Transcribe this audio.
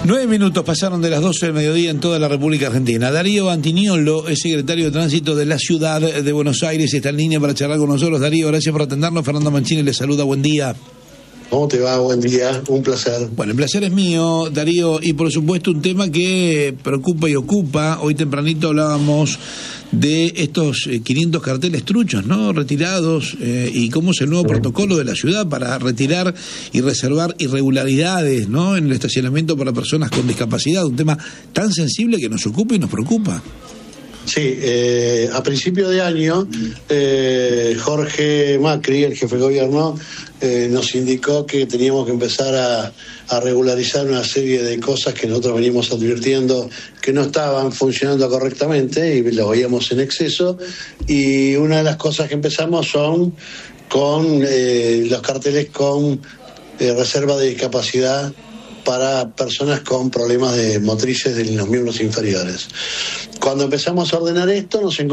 9 minutos pasaron de las 12 del mediodía en toda la República Argentina. Darío Antiniolo es secretario de Tránsito de la Ciudad de Buenos Aires. Está en línea para charlar con nosotros. Darío, gracias por atendernos. Fernando Mancini le saluda. Buen día. ¿Cómo te va? Buen día, un placer. Bueno, el placer es mío, Darío, y por supuesto un tema que preocupa y ocupa. Hoy tempranito hablábamos de estos 500 carteles truchos, ¿no? Retirados, y cómo es el nuevo protocolo de la ciudad para retirar y reservar irregularidades, ¿no? En el estacionamiento para personas con discapacidad, un tema tan sensible que nos ocupa y nos preocupa. Sí, a principio de año, Jorge Macri, el jefe de gobierno, nos indicó que teníamos que empezar a regularizar una serie de cosas que nosotros venimos advirtiendo que no estaban funcionando correctamente y los veíamos en exceso. Y una de las cosas que empezamos son con los carteles con reserva de discapacidad para personas con problemas de motrices de los miembros inferiores. Cuando empezamos a ordenar esto, nos encontramos